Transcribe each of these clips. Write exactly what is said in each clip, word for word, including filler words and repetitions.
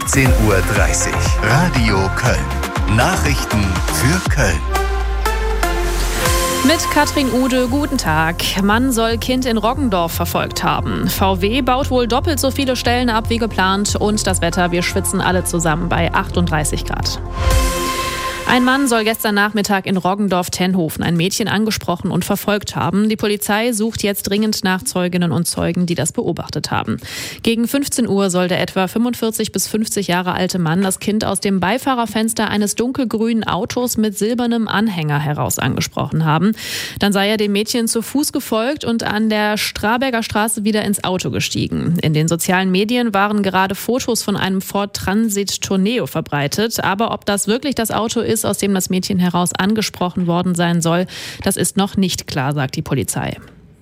siebzehn Uhr dreißig. Radio Köln. Nachrichten für Köln. Mit Katrin Ude, guten Tag. Mann soll Kind in Roggendorf verfolgt haben. V W baut wohl doppelt so viele Stellen ab wie geplant. Und das Wetter, wir schwitzen alle zusammen bei achtunddreißig Grad. Ein Mann soll gestern Nachmittag in Roggendorf-Tenhofen ein Mädchen angesprochen und verfolgt haben. Die Polizei sucht jetzt dringend nach Zeuginnen und Zeugen, die das beobachtet haben. Gegen fünfzehn Uhr soll der etwa fünfundvierzig bis fünfzig Jahre alte Mann das Kind aus dem Beifahrerfenster eines dunkelgrünen Autos mit silbernem Anhänger heraus angesprochen haben. Dann sei er dem Mädchen zu Fuß gefolgt und an der Straberger Straße wieder ins Auto gestiegen. In den sozialen Medien waren gerade Fotos von einem Ford Transit Tourneo verbreitet. Aber ob das wirklich das Auto ist, aus dem das Mädchen heraus angesprochen worden sein soll, das ist noch nicht klar, sagt die Polizei.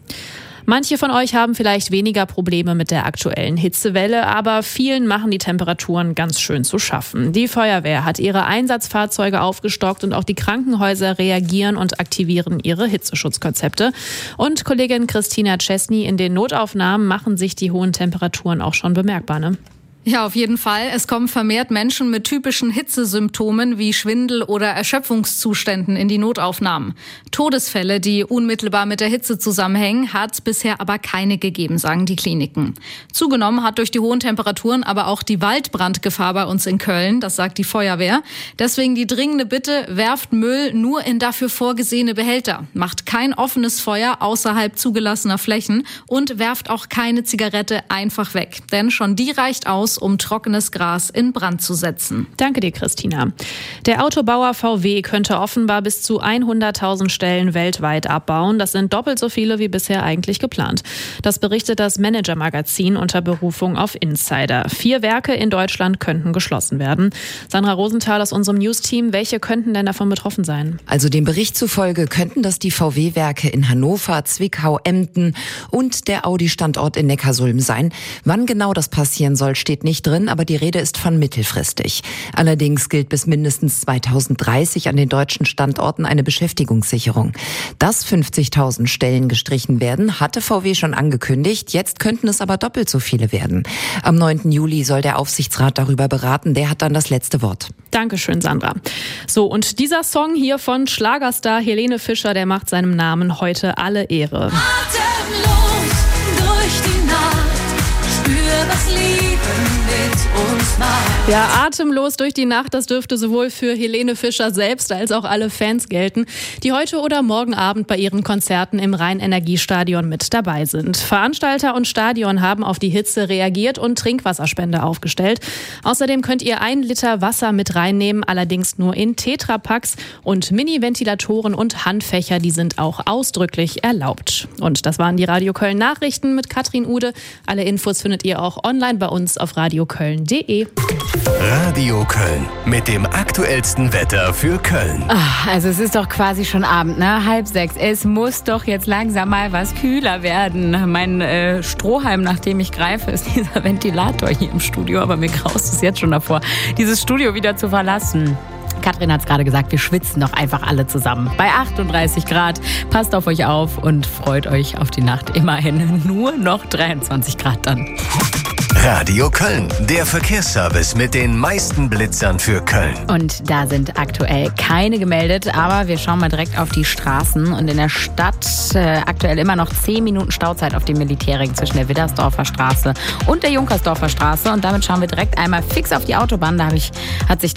Manche von euch haben vielleicht weniger Probleme mit der aktuellen Hitzewelle, aber vielen machen die Temperaturen ganz schön zu schaffen. Die Feuerwehr hat ihre Einsatzfahrzeuge aufgestockt und auch die Krankenhäuser reagieren und aktivieren ihre Hitzeschutzkonzepte. Und Kollegin Christina Czesny, in den Notaufnahmen machen sich die hohen Temperaturen auch schon bemerkbar, ne? Ja, auf jeden Fall. Es kommen vermehrt Menschen mit typischen Hitzesymptomen wie Schwindel oder Erschöpfungszuständen in die Notaufnahmen. Todesfälle, die unmittelbar mit der Hitze zusammenhängen, hat es bisher aber keine gegeben, sagen die Kliniken. Zugenommen hat durch die hohen Temperaturen aber auch die Waldbrandgefahr bei uns in Köln, das sagt die Feuerwehr. Deswegen die dringende Bitte, werft Müll nur in dafür vorgesehene Behälter. Macht kein offenes Feuer außerhalb zugelassener Flächen und werft auch keine Zigarette einfach weg. Denn schon die reicht aus, um trockenes Gras in Brand zu setzen. Danke dir, Christina. Der Autobauer V W könnte offenbar bis zu hunderttausend Stellen weltweit abbauen. Das sind doppelt so viele wie bisher eigentlich geplant. Das berichtet das Manager-Magazin unter Berufung auf Insider. Vier Werke in Deutschland könnten geschlossen werden. Sandra Rosenthal aus unserem News-Team, welche könnten denn davon betroffen sein? Also dem Bericht zufolge könnten das die V W-Werke in Hannover, Zwickau, Emden und der Audi-Standort in Neckarsulm sein. Wann genau das passieren soll, steht nicht drin, aber die Rede ist von mittelfristig. Allerdings gilt bis mindestens zweitausenddreißig an den deutschen Standorten eine Beschäftigungssicherung. Dass fünfzigtausend Stellen gestrichen werden, hatte V W schon angekündigt. Jetzt könnten es aber doppelt so viele werden. Am neunten Juli soll der Aufsichtsrat darüber beraten. Der hat dann das letzte Wort. Dankeschön, Sandra. So, und dieser Song hier von Schlagerstar Helene Fischer, der macht seinem Namen heute alle Ehre. Atemlos durch die Nacht, spür das Leben mit uns macht. Ja, atemlos durch die Nacht, das dürfte sowohl für Helene Fischer selbst als auch alle Fans gelten, die heute oder morgen Abend bei ihren Konzerten im Rhein-Energiestadion mit dabei sind. Veranstalter und Stadion haben auf die Hitze reagiert und Trinkwasserspender aufgestellt. Außerdem könnt ihr ein Liter Wasser mit reinnehmen, allerdings nur in Tetrapacks, und Mini-Ventilatoren und Handfächer, die sind auch ausdrücklich erlaubt. Und das waren die Radio Köln Nachrichten mit Katrin Ude. Alle Infos findet ihr auch online bei uns auf radioköln punkt de. Radio Köln mit dem aktuellsten Wetter für Köln. Ach, also es ist doch quasi schon Abend, ne? Halb sechs. Es muss doch jetzt langsam mal was kühler werden. Mein äh, Strohhalm, nach dem ich greife, ist dieser Ventilator hier im Studio. Aber mir graust es jetzt schon davor, dieses Studio wieder zu verlassen. Katrin hat es gerade gesagt, wir schwitzen doch einfach alle zusammen. Bei achtunddreißig Grad. Passt auf euch auf und freut euch auf die Nacht. Immerhin nur noch dreiundzwanzig Grad dann. Radio Köln, der Verkehrsservice mit den meisten Blitzern für Köln. Und da sind aktuell keine gemeldet, aber wir schauen mal direkt auf die Straßen. Und in der Stadt äh, aktuell immer noch zehn Minuten Stauzeit auf dem Militärring zwischen der Widdersdorfer Straße und der Junkersdorfer Straße. Und damit schauen wir direkt einmal fix auf die Autobahn. Da habe ich, hat sich